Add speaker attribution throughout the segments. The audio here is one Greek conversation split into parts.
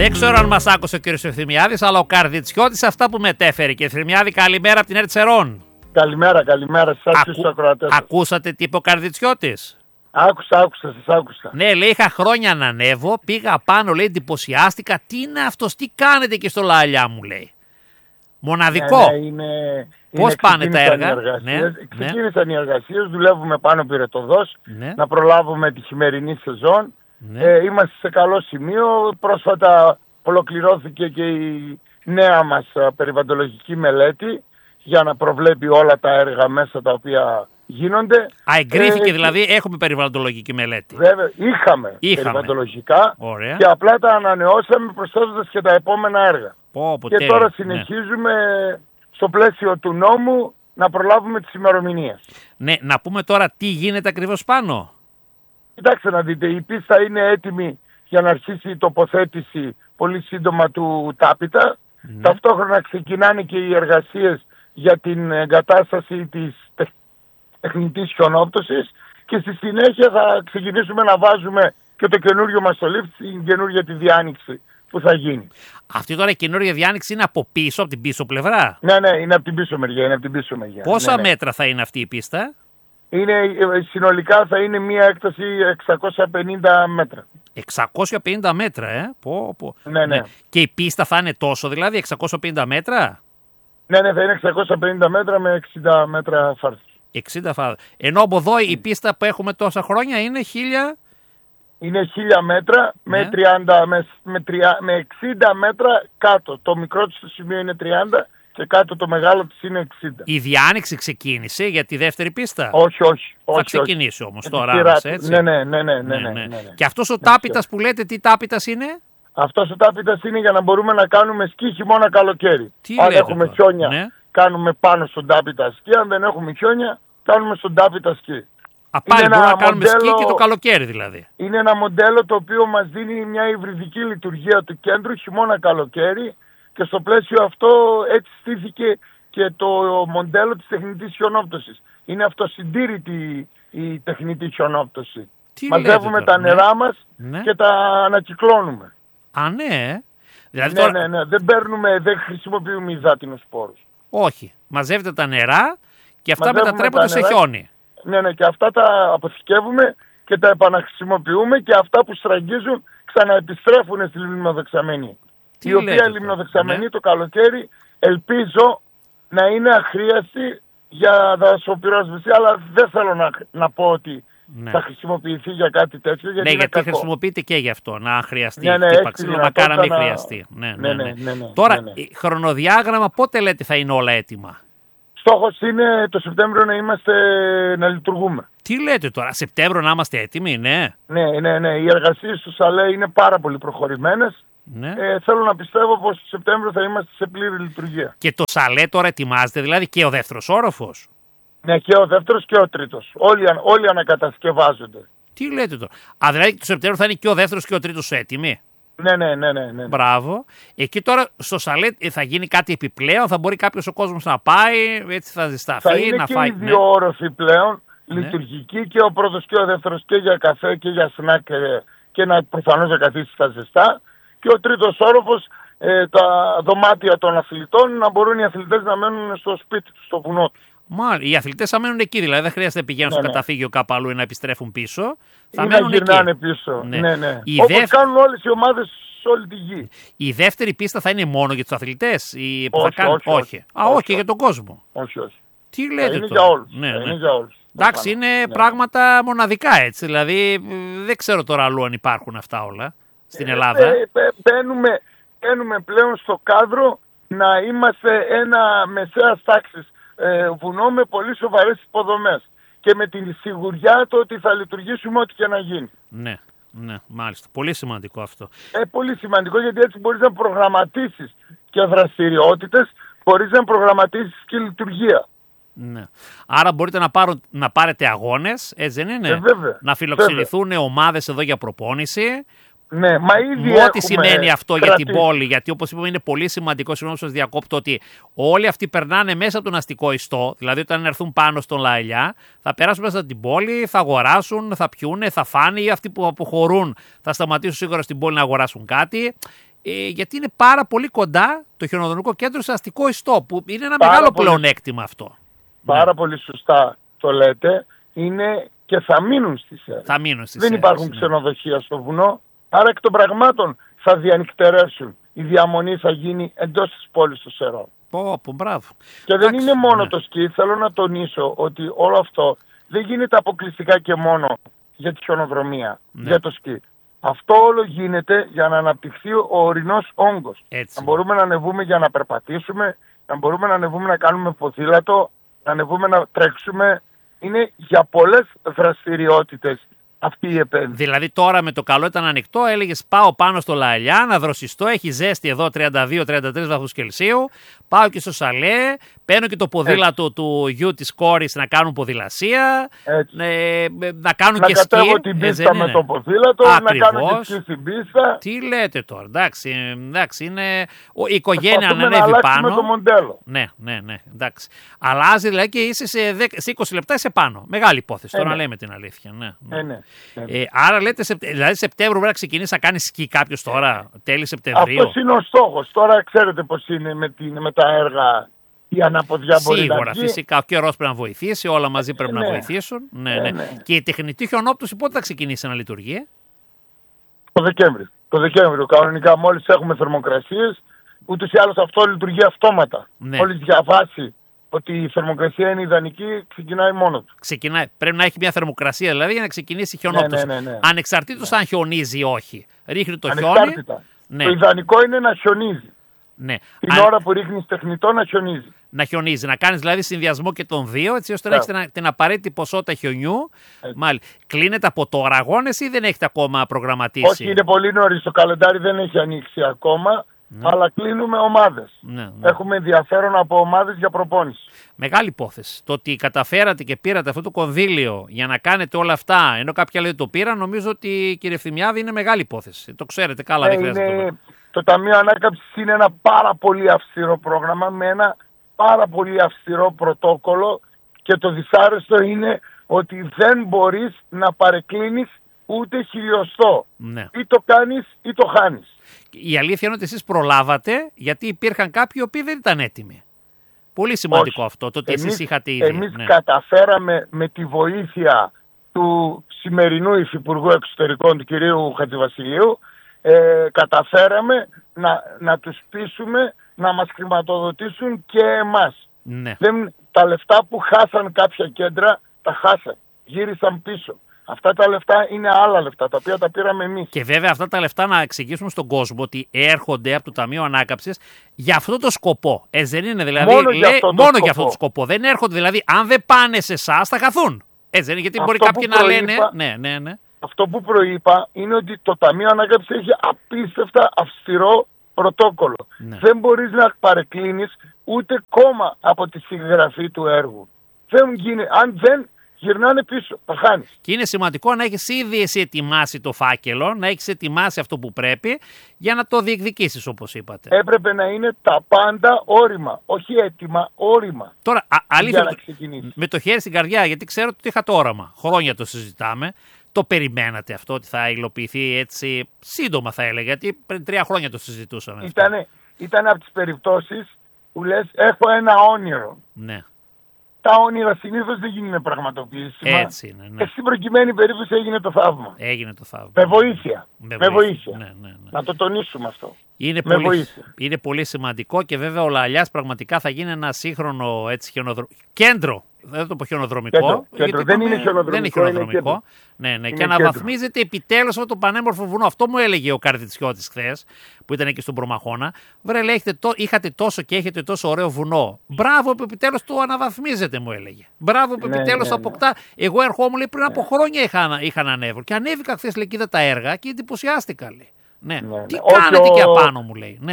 Speaker 1: Δεν ξέρω αν μας άκουσε ο κύριος Ευθυμιάδης, αλλά ο Καρδιτσιώτης αυτά που μετέφερε. Και Ευθυμιάδη, καλημέρα από την Ερτσερών.
Speaker 2: Καλημέρα σας τους ακροατές.
Speaker 1: Ακούσατε τι είπε ο Καρδιτσιώτης?
Speaker 2: Άκουσα, σας άκουσα.
Speaker 1: Ναι, λέει, είχα χρόνια να ανέβω, πήγα πάνω, λέει, εντυπωσιάστηκα. Τι είναι αυτός, τι κάνετε και στο Λαλιά μου, λέει. Μοναδικό.
Speaker 2: Ναι,
Speaker 1: πώς πάνε τα έργα?
Speaker 2: Ξεκίνησαν οι εργασίες, δουλεύουμε πάνω πυρετοδός, να προλάβουμε τη χειμερινή σεζόν. Είμαστε σε καλό σημείο. Πρόσφατα ολοκληρώθηκε και η νέα μας περιβαλλοντολογική μελέτη για να προβλέπει όλα τα έργα μέσα τα οποία γίνονται.
Speaker 1: Εγκρίθηκε δηλαδή, έχουμε περιβαλλοντολογική μελέτη.
Speaker 2: Βέβαια, είχαμε περιβαλλοντολογικά.
Speaker 1: Ωραία.
Speaker 2: Και απλά τα ανανεώσαμε προσθέτοντας και τα επόμενα έργα. Και τώρα συνεχίζουμε στο πλαίσιο του νόμου να προλάβουμε τις ημερομηνίες.
Speaker 1: Ναι, να πούμε τώρα τι γίνεται ακριβώς πάνω.
Speaker 2: Κοιτάξτε να δείτε, η πίστα είναι έτοιμη για να αρχίσει η τοποθέτηση πολύ σύντομα του τάπητα. Ταυτόχρονα ξεκινάνε και οι εργασίες για την εγκατάσταση της τεχνητής χιονόπτωσης και στη συνέχεια θα ξεκινήσουμε να βάζουμε και το καινούριο μας το lift, την καινούργια τη διάνοιξη που θα γίνει.
Speaker 1: Αυτή τώρα η καινούργια διάνοιξη είναι από πίσω, από την πίσω πλευρά?
Speaker 2: Ναι, είναι από την πίσω μεριά.
Speaker 1: Πόσα μέτρα θα είναι αυτή η πίστα?
Speaker 2: Συνολικά θα είναι μια έκταση 650 μέτρα.
Speaker 1: 650 μέτρα,
Speaker 2: Ναι.
Speaker 1: Και η πίστα θα είναι τόσο, δηλαδή 650 μέτρα?
Speaker 2: Ναι, θα είναι 650 μέτρα με 60 μέτρα φάρθος.
Speaker 1: 60 φάρθος. Ενώ από εδώ η πίστα που έχουμε τόσα χρόνια είναι 1000...
Speaker 2: Είναι 1000 μέτρα με 60 μέτρα κάτω. Το μικρό της σημείο είναι 30 και κάτω το μεγάλο της είναι 60.
Speaker 1: Η διάνοιξη ξεκίνησε για τη δεύτερη πίστα?
Speaker 2: Όχι.
Speaker 1: Θα ξεκινήσει όμως τώρα, έτσι.
Speaker 2: Ναι.
Speaker 1: Και αυτός ο τάπητας που λέτε, τι τάπητας είναι?
Speaker 2: Αυτός ο τάπητας είναι για να μπορούμε να κάνουμε σκι χειμώνα καλοκαίρι. Αν έχουμε χιόνια, κάνουμε πάνω στον τάπητα σκι. Αν δεν έχουμε χιόνια, κάνουμε στον τάπητα σκι.
Speaker 1: Πάλι μπορούμε να κάνουμε σκι και το καλοκαίρι δηλαδή.
Speaker 2: Είναι ένα μοντέλο το οποίο μας δίνει μια υβριδική λειτουργία του κέντρου χειμώνα καλοκαίρι και στο πλαίσιο αυτό έτσι στήθηκε και το μοντέλο της τεχνητής χιονόπτωσης. Είναι αυτοσυντήρητη η τεχνητή χιονόπτωση. Μαζεύουμε τα νερά μας και τα ανακυκλώνουμε.
Speaker 1: Ναι. Δηλαδή
Speaker 2: Ναι. Δεν χρησιμοποιούμε υδάτινους σπόρους.
Speaker 1: Όχι. Μαζεύετε τα νερά και αυτά μετατρέπονται σε χιόνι.
Speaker 2: Ναι, και αυτά τα αποθηκεύουμε και τα επαναχρησιμοποιούμε και αυτά που στραγγίζουν ξαναεπιστρέφουν στη λιμνοδεξαμενή. Η οποία λιμνοδεξαμενή το καλοκαίρι ελπίζω να είναι αχρίαστη για δασοπυρόσβεση, αλλά δεν θέλω να πω ότι θα χρησιμοποιηθεί για κάτι τέτοιο.
Speaker 1: Γιατί χρησιμοποιείται και γι' αυτό, να χρειαστεί. Μακάρι να μην χρειαστεί. Τώρα, χρονοδιάγραμμα πότε λέτε θα είναι όλα έτοιμα?
Speaker 2: Στόχος είναι το Σεπτέμβριο να λειτουργούμε.
Speaker 1: Τι λέτε τώρα, Σεπτέμβριο να είμαστε έτοιμοι? Ναι.
Speaker 2: Οι εργασίες του ΣΑΛΕ είναι πάρα πολύ προχωρημένες. Θέλω να πιστεύω πως το Σεπτέμβριο θα είμαστε σε πλήρη λειτουργία.
Speaker 1: Και το ΣΑΛΕ τώρα ετοιμάζεται, δηλαδή και ο δεύτερος όροφος?
Speaker 2: Ναι, και ο δεύτερος και ο τρίτος. Όλοι ανακατασκευάζονται.
Speaker 1: Τι λέτε τώρα? Δηλαδή το Σεπτέμβριο θα είναι και ο δεύτερος και ο τρίτος έτοιμοι?
Speaker 2: Ναι.
Speaker 1: Μπράβο. Εκεί τώρα στο ΣΑΛΕ θα γίνει κάτι επιπλέον, θα μπορεί κάποιος ο κόσμος να πάει, έτσι θα ζεσταθεί,
Speaker 2: θα είναι
Speaker 1: να
Speaker 2: και
Speaker 1: φάει.
Speaker 2: Οι δύο όροφοι πλέον λειτουργικοί, και ο πρώτος και ο δεύτερος, και για καφέ και για σνακ και προφανώς να καθίσει στα ζεστά. Και ο τρίτος όροφος, τα δωμάτια των αθλητών, να μπορούν οι αθλητές να μένουν στο σπίτι τους, στο βουνό τους.
Speaker 1: Οι αθλητές θα μένουν εκεί, δηλαδή δεν χρειάζεται να πηγαίνουν στο καταφύγιο κάπου αλλού ή να επιστρέφουν πίσω. Θα
Speaker 2: μένουν να γυρνάνε πίσω. Ναι. Όπως κάνουν όλες οι ομάδες σε όλη τη γη.
Speaker 1: Η δεύτερη πίστα θα είναι μόνο για τους αθλητές? Όχι, για τον κόσμο.
Speaker 2: Όχι.
Speaker 1: Τι λέτε
Speaker 2: είναι
Speaker 1: τώρα?
Speaker 2: Είναι για όλους.
Speaker 1: Εντάξει, είναι πράγματα μοναδικά έτσι. Δηλαδή δεν ξέρω τώρα αλλού αν υπάρχουν αυτά όλα στην Ελλάδα.
Speaker 2: Μπαίνουμε πλέον στο κάδρο να είμαστε ένα μεσαίας τάξης βουνό με πολύ σοβαρές υποδομές και με την σιγουριά το ότι θα λειτουργήσουμε ό,τι και να γίνει.
Speaker 1: Ναι, μάλιστα. Πολύ σημαντικό αυτό.
Speaker 2: Πολύ σημαντικό, γιατί έτσι μπορείς να προγραμματίσεις και δραστηριότητες, μπορείς να προγραμματίσεις και λειτουργία.
Speaker 1: Ναι. Άρα μπορείτε να πάρετε αγώνες, έτσι δεν είναι?
Speaker 2: Βέβαια,
Speaker 1: να φιλοξενηθούν ομάδες εδώ για προπόνηση.
Speaker 2: Ναι, μα ήδη
Speaker 1: ό,τι σημαίνει αυτό για την πόλη, γιατί όπως είπαμε είναι πολύ σημαντικό, συγγνώμη που σας διακόπτω, ότι όλοι αυτοί περνάνε μέσα από τον αστικό ιστό, δηλαδή όταν έρθουν πάνω στον Λαηλιά θα περάσουν μέσα από την πόλη, θα αγοράσουν, θα πιούνε, θα φάνε, ή αυτοί που αποχωρούν θα σταματήσουν σίγουρα στην πόλη να αγοράσουν κάτι. γιατί είναι πάρα πολύ κοντά το χιονοδρομικό κέντρο σε αστικό ιστό, που είναι ένα μεγάλο πλεονέκτημα αυτό.
Speaker 2: Πάρα πολύ σωστά το λέτε. Είναι και θα μείνουν στις αίρες. Δεν υπάρχουν ξενοδοχεία στο βουνό, άρα εκ των πραγμάτων θα διανυκτερεύσουν. Η διαμονή θα γίνει εντός της πόλης των Σερών.
Speaker 1: Μπράβο.
Speaker 2: Και δεν είναι μόνο το σκι. Θέλω να τονίσω ότι όλο αυτό δεν γίνεται αποκλειστικά και μόνο για τη χιονοδρομία, για το σκι. Αυτό όλο γίνεται για να αναπτυχθεί ο ορεινός όγκος. Να μπορούμε να ανεβούμε για να περπατήσουμε, να μπορούμε να ανεβούμε να κάνουμε ποδήλατο, να ανεβούμε να τρέξουμε. Είναι για πολλές δραστηριότητες αυτή η επένδυση.
Speaker 1: Δηλαδή τώρα με το καλό ήταν ανοιχτό, έλεγες πάω πάνω στο Λαελιά να δροσιστώ, έχει ζέστη εδώ 32-33 βαθμούς Κελσίου, πάω και στο Σαλέ, παίρνω και το ποδήλατο του γιου της κόρης να κάνουν ποδηλασία, να κάνουν και σκι.
Speaker 2: Να κατέβω την πίστα με το ποδήλατο, να κάνω και σκι στην πίστα.
Speaker 1: Τι λέτε τώρα, εντάξει, είναι η οικογένεια να ανέβει πάνω.
Speaker 2: Το μοντέλο.
Speaker 1: Ναι, εντάξει. Αλλάζει δηλαδή και είσαι σε 20 λεπτά είσαι πάνω. Μεγάλη υπόθεση, τώρα λέμε την αλήθεια. Ναι. Άρα λέτε, δηλαδή Σεπτέμβριο πρέπει να ξεκινήσει να κάνει σκι κάποιο τώρα, τέλη Σεπτεμβρίου.
Speaker 2: Αυτός είναι ο στόχος. Τώρα ξέρετε πώς είναι με τα έργα. Η αναποδιά μπορεί να
Speaker 1: σίγουρα, φυσικά. Ο καιρός πρέπει να βοηθήσει, όλα μαζί πρέπει να βοηθήσουν. Ναι. Και η τεχνητή χιονόπτωση πότε θα ξεκινήσει να λειτουργεί?
Speaker 2: Το Δεκέμβριο. Κανονικά, μόλις έχουμε θερμοκρασίες, ούτως ή άλλως αυτό λειτουργεί αυτόματα. Μόλις διαβάσει ότι η θερμοκρασία είναι ιδανική, ξεκινάει μόνο του.
Speaker 1: Πρέπει να έχει μια θερμοκρασία δηλαδή για να ξεκινήσει η χιονόπτωση.
Speaker 2: Ναι.
Speaker 1: Ανεξαρτήτως αν χιονίζει ή όχι. Ρίχνει το χιόνι.
Speaker 2: Το ιδανικό είναι να χιονίζει.
Speaker 1: Ναι.
Speaker 2: Την ώρα που ρίχνεις τεχνητό να χιονίζει.
Speaker 1: Να χιονίζει, να κάνεις δηλαδή συνδυασμό και των δύο, έτσι ώστε να έχεις την απαραίτητη ποσότητα χιονιού. Κλείνετε από τώρα αγώνες ή δεν έχετε ακόμα προγραμματίσει?
Speaker 2: Όχι, είναι πολύ νωρίς. Το καλεντάρι δεν έχει ανοίξει ακόμα. Αλλά κλείνουμε ομάδες. Έχουμε ενδιαφέρον από ομάδες για προπόνηση.
Speaker 1: Μεγάλη υπόθεση. Το ότι καταφέρατε και πήρατε αυτό το κονδύλιο για να κάνετε όλα αυτά, ενώ κάποια λέει το πήραν, νομίζω ότι κύριε Ευθυμιάδη είναι μεγάλη υπόθεση. Το ξέρετε καλά, δεν χρειάζεται.
Speaker 2: Το Ταμείο Ανάκαμψης είναι ένα πάρα πολύ αυστηρό πρόγραμμα με ένα πάρα πολύ αυστηρό πρωτόκολλο και το δυσάρεστο είναι ότι δεν μπορείς να παρεκκλίνεις ούτε χιλιοστό. Ή το κάνεις ή το χάνεις.
Speaker 1: Η αλήθεια είναι ότι εσείς προλάβατε, γιατί υπήρχαν κάποιοι οι οποίοι δεν ήταν έτοιμοι. Πολύ σημαντικό αυτό, το ότι εσείς είχατε ήδη.
Speaker 2: Εμείς καταφέραμε με τη βοήθεια του σημερινού Υφυπουργού Εξωτερικών, του κυρίου Χατζηβασιλείου, καταφέραμε να τους πείσουμε να μας χρηματοδοτήσουν και εμάς. Τα λεφτά που χάσαν κάποια κέντρα, τα χάσαν. Γύρισαν πίσω. Αυτά τα λεφτά είναι άλλα λεφτά, τα οποία τα πήραμε εμείς.
Speaker 1: Και βέβαια αυτά τα λεφτά να εξηγήσουμε στον κόσμο ότι έρχονται από το Ταμείο Ανάκαμψης για αυτό το σκοπό. Δεν είναι δηλαδή.
Speaker 2: Μόνο για αυτό
Speaker 1: το σκοπό. Δεν έρχονται δηλαδή, αν δεν πάνε σε εσάς θα χαθούν. Δεν είναι, γιατί μπορεί κάποιοι να λένε. Ναι.
Speaker 2: Αυτό που προείπα είναι ότι το Ταμείο Ανάκαμψης έχει απίστευτα αυστηρό πρωτόκολλο. Δεν μπορείς να παρεκκλίνεις ούτε κόμμα από τη συγγραφή του έργου. Αν δεν γυρνάνε πίσω, τα χάνεις.
Speaker 1: Και είναι σημαντικό να έχεις ήδη εσύ ετοιμάσει το φάκελο, να έχεις ετοιμάσει αυτό που πρέπει για να το διεκδικήσεις, όπως είπατε.
Speaker 2: Έπρεπε να είναι τα πάντα όρημα, όχι έτοιμα, όρημα.
Speaker 1: Τώρα, αλήθεια, με το χέρι στην καρδιά, γιατί ξέρω ότι είχατε όραμα. Χρόνια το συζητάμε. Το περιμένατε αυτό ότι θα υλοποιηθεί έτσι σύντομα, θα έλεγα, γιατί πριν 3 χρόνια το συζητούσαμε.
Speaker 2: Ήταν από τις περιπτώσεις που λες έχω ένα όνειρο.
Speaker 1: Ναι.
Speaker 2: Τα όνειρα συνήθως δεν γίνουν πραγματοποιήσιμα.
Speaker 1: Έτσι είναι.
Speaker 2: Και στην προκειμένη περίπτωση έγινε το θαύμα. Με βοήθεια.
Speaker 1: Ναι.
Speaker 2: Να το τονίσουμε αυτό.
Speaker 1: Είναι πολύ σημαντικό και βέβαια ο Λαελιάς πραγματικά θα γίνει ένα σύγχρονο κέντρο. Δεν το πω χιονοδρομικό.
Speaker 2: Δεν είναι χιονοδρομικό.
Speaker 1: Ναι. Και αναβαθμίζεται επιτέλους αυτό το πανέμορφο βουνό. Αυτό μου έλεγε ο Καρδιτσιώτης χθες, που ήταν εκεί στον Προμαχώνα. Βρε, λέει, είχατε τόσο και έχετε τόσο ωραίο βουνό. Μπράβο που επιτέλους το αναβαθμίζετε, μου έλεγε. Μπράβο που επιτέλους αποκτά. Εγώ ερχόμουν, λέει, πριν από χρόνια είχαν ανέβω. Και ανέβηκα χθες, λέει, και είδα τα έργα και εντυπωσιάστηκα, λέει. Τι κάνετε και απάνω, μου λέει.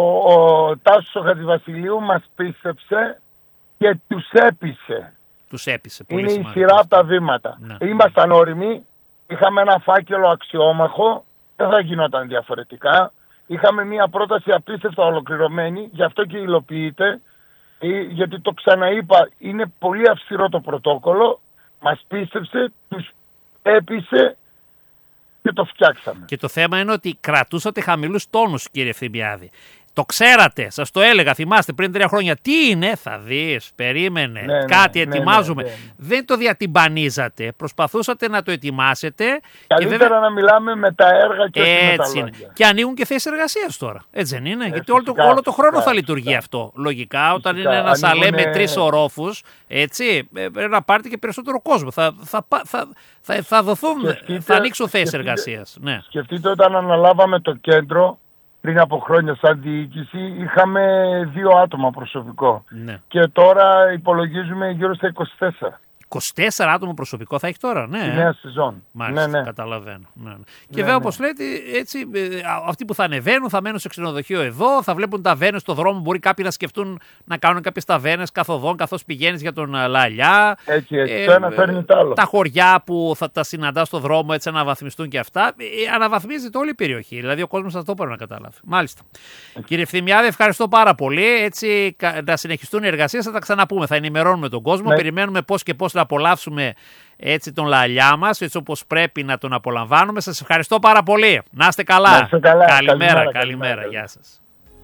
Speaker 2: Ο Τάσος ο Χατζηβασιλείου μας πίστεψε και τους έπεισε.
Speaker 1: Πολύ
Speaker 2: είναι η σειρά από τα βήματα. Ήμασταν όριμοι, είχαμε ένα φάκελο αξιόμαχο, δεν θα γινόταν διαφορετικά. Είχαμε μια πρόταση απίστευτα ολοκληρωμένη, γι' αυτό και υλοποιείται, γιατί το ξαναείπα, είναι πολύ αυστηρό το πρωτόκολλο, μας πίστεψε, τους έπεισε και το φτιάξαμε.
Speaker 1: Και το θέμα είναι ότι κρατούσατε χαμηλούς τόνους, κύριε Ευθυμιάδη. Το ξέρατε, σας το έλεγα, θυμάστε πριν 3 χρόνια. Τι είναι, θα δεις, περίμενε, κάτι ετοιμάζουμε. Δεν το διατυμπανίζατε, προσπαθούσατε να το ετοιμάσετε.
Speaker 2: Καλύτερα να μιλάμε με τα έργα και όχι με τα λόγια.
Speaker 1: Και ανοίγουν και θέσεις εργασίας τώρα, έτσι δεν είναι? Γιατί όλο το χρόνο θα λειτουργεί αυτό. Λογικά, όταν είναι ένα σαλέ με 3 ορόφους, έτσι, πρέπει να πάρετε και περισσότερο κόσμο. Θα δοθούν, θα ανοίξουν θέσεις εργασίας. Ναι.
Speaker 2: Σκεφτείτε, όταν αναλάβαμε το κέντρο, πριν από χρόνια σαν διοίκηση, είχαμε 2 άτομα προσωπικό.
Speaker 1: Ναι.
Speaker 2: Και τώρα υπολογίζουμε γύρω στα 24.
Speaker 1: 24 άτομο προσωπικό θα έχει τώρα, ναι.
Speaker 2: Τη νέα σεζόν.
Speaker 1: Μάλιστα, ναι. Καταλαβαίνω. Ναι. Και βέβαια, όπως λέτε, έτσι, αυτοί που θα ανεβαίνουν θα μένουν σε ξενοδοχείο εδώ, θα βλέπουν ταβέρνες στο δρόμο. Μπορεί κάποιοι να σκεφτούν να κάνουν κάποιες ταβέρνες καθοδόν, καθώς πηγαίνεις για τον Λαλιά.
Speaker 2: Έτσι. Το ένα φέρνει το άλλο.
Speaker 1: Τα χωριά που θα τα συναντά στο δρόμο, έτσι, αναβαθμιστούν και αυτά. Αναβαθμίζεται όλη η περιοχή. Δηλαδή, ο κόσμος θα το πρέπει να καταλάβει. Μάλιστα. Κύριε Ευθυμιάδη, ευχαριστώ πάρα πολύ. Έτσι, να συνεχιστούν οι εργασίες, θα τα ξαναπούμε. Θα ενημερώνουμε τον κόσμο. Ναι. Περιμένουμε πώς και πώς να απολαύσουμε έτσι τον Λαλιά μας, έτσι όπως πρέπει να τον απολαμβάνουμε. Σας ευχαριστώ πάρα πολύ. Να είστε καλά.
Speaker 2: Να είστε καλά.
Speaker 1: Καλημέρα. Γεια σας.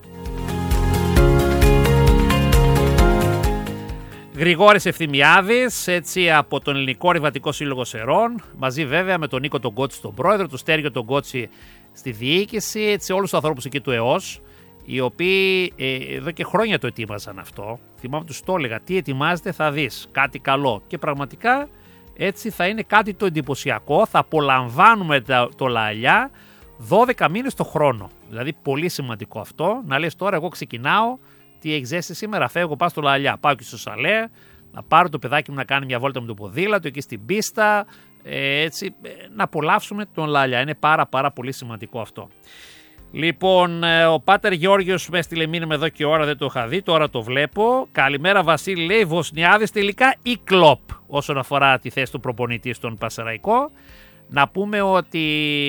Speaker 1: Γρηγόρης Ευθυμιάδης, έτσι, από τον Ελληνικό Ρηβατικό Σύλλογο Σερών, μαζί βέβαια με τον Νίκο τον Κότσι τον πρόεδρο, τον Στέργιο τον Κότσι στη διοίκηση, έτσι, όλους τους ανθρώπους εκεί του ΕΟΣ, οι οποίοι εδώ και χρόνια το ετοίμαζαν αυτό. Θυμάμαι τους το έλεγα, τι ετοιμάζετε, θα δεις κάτι καλό. Και πραγματικά έτσι θα είναι κάτι το εντυπωσιακό, θα απολαμβάνουμε το Λαλιά 12 μήνες το χρόνο. Δηλαδή πολύ σημαντικό αυτό, να λες τώρα εγώ ξεκινάω, τι έχεις ζέσει σήμερα, φεύγω, πάω στο Λαλιά, πάω και στο σαλέ, να πάρω το παιδάκι μου να κάνει μια βόλτα με το ποδήλατο εκεί στην πίστα, έτσι, να απολαύσουμε τον Λαλιά. Είναι πάρα πολύ σημαντικό αυτό. Λοιπόν, ο Πάτερ Γεώργιος με έστειλε μήνυμα εδώ και ώρα, δεν το είχα δει, τώρα το βλέπω. Καλημέρα Βασίλη, λέει, Βοσνιάδης τελικά ή Κλοπ όσον αφορά τη θέση του προπονητή στον Πασεραϊκό. Να πούμε ότι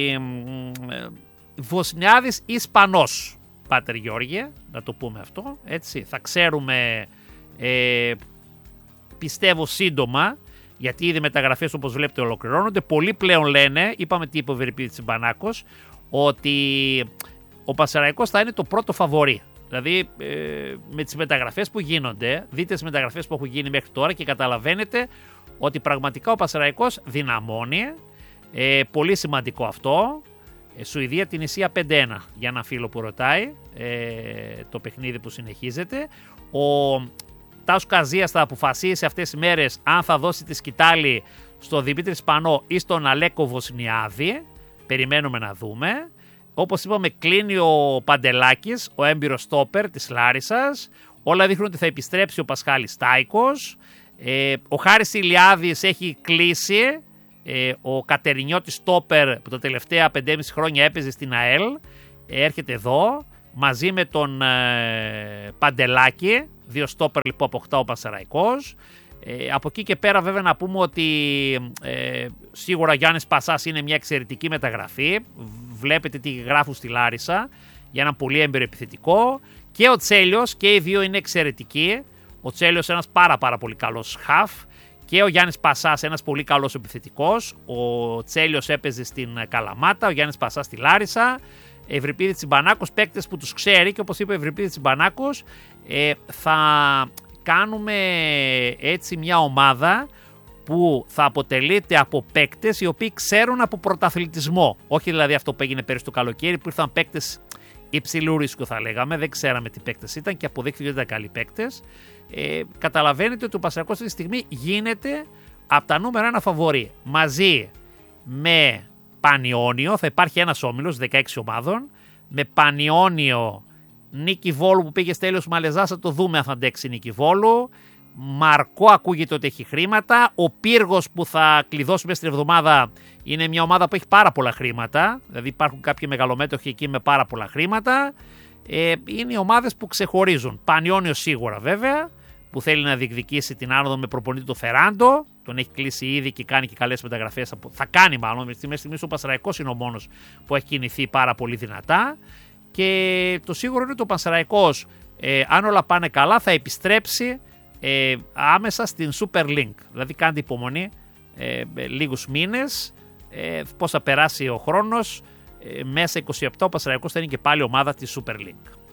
Speaker 1: Βοσνιάδης Ισπανός, Πάτερ Γεώργιε, να το πούμε αυτό, έτσι, θα ξέρουμε πιστεύω σύντομα, γιατί ήδη μεταγραφές όπως βλέπετε ολοκληρώνονται. Πολλοί πλέον λένε, είπαμε τι είπε ο Ευρυπίδης Τσιμπανάκος, ότι ο Πασεραϊκός θα είναι το πρώτο φαβορί. Δηλαδή με τις μεταγραφές που γίνονται, δείτε τις μεταγραφές που έχουν γίνει μέχρι τώρα και καταλαβαίνετε ότι πραγματικά ο Πασεραϊκός δυναμώνει. Πολύ σημαντικό αυτό. Σουηδία την Ισία 5-1 για ένα φίλο που ρωτάει, το παιχνίδι που συνεχίζεται. Ο Τάσος Καζίας θα αποφασίσει αυτές τις μέρες αν θα δώσει τη σκητάλη στο Δημήτρη Σπανό ή στον Αλέκο Βοσνιάδη. Περιμένουμε να δούμε. Όπως είπαμε, κλείνει ο Παντελάκης, ο έμπειρος στόπερ της Λάρισσας. Όλα δείχνουν ότι θα επιστρέψει ο Πασχάλης Στάικος. Ο Χάρης Ηλιάδης έχει κλείσει. Ο Κατερινιώτης στόπερ που τα τελευταία 5,5 χρόνια έπαιζε στην ΑΕΛ. Έρχεται εδώ μαζί με τον Παντελάκη. 2 στόπερ λοιπόν αποκτά ο Πασεραϊκός. Από εκεί και πέρα βέβαια να πούμε ότι σίγουρα Γιάννης Πασάς είναι μια εξαιρετική μεταγραφή. Βλέπετε τι γράφουν στη Λάρισα για έναν πολύ έμπειρο επιθετικό. Και ο Τσέλιος, και οι δύο είναι εξαιρετικοί. Ο Τσέλιος ένας πάρα πολύ καλός χαφ και ο Γιάννης Πασάς ένας πολύ καλός επιθετικός. Ο Τσέλιος έπαιζε στην Καλαμάτα, ο Γιάννης Πασάς στη Λάρισα. Ευρυπίδη Τσιμπανάκος, παίκτες που τους ξέρει, και όπως είπε ο Ευρυπίδη Τσιμπανάκος, θα κάνουμε έτσι μια ομάδα που θα αποτελείται από παίκτες οι οποίοι ξέρουν από πρωταθλητισμό. Όχι δηλαδή αυτό που έγινε πέρυσι το καλοκαίρι που ήρθαν παίκτες υψηλού ρίσκου, θα λέγαμε. Δεν ξέραμε τι παίκτες ήταν και αποδείχθηκε ότι ήταν καλοί παίκτες. Καταλαβαίνετε ότι ο Πασεραϊκός αυτή τη στιγμή γίνεται από τα νούμερα 1 φαβορί. Μαζί με Πανιόνιο, θα υπάρχει ένας όμιλος 16 ομάδων, με Πανιόνιο, Νίκη Βόλου που πήγε Στέλιος Μαλεζάς, θα το δούμε αν θα αντέξει Νίκη Βόλου. Μαρκό ακούγεται ότι έχει χρήματα. Ο Πύργος που θα κλειδώσει μέσα στην εβδομάδα είναι μια ομάδα που έχει πάρα πολλά χρήματα. Δηλαδή υπάρχουν κάποιοι μεγαλομέτωχοι εκεί με πάρα πολλά χρήματα. Είναι οι ομάδες που ξεχωρίζουν. Πανιόνιο σίγουρα βέβαια, που θέλει να διεκδικήσει την άνοδο με προπονητή το Φεράντο. Τον έχει κλείσει ήδη και κάνει και καλές μεταγραφές. Θα κάνει μάλλον. Μέχρι στιγμής ο Πασεραϊκός είναι ο μόνος που έχει κινηθεί πάρα πολύ δυνατά. Και το σίγουρο είναι ότι ο Πασεραϊκός, αν όλα πάνε καλά, θα επιστρέψει άμεσα στην Super League. Δηλαδή κάντε υπομονή λίγους μήνες. πώς θα περάσει ο χρόνος. Μέσα 27 ο Πανσεραϊκός θα είναι και πάλι ομάδα της Super League.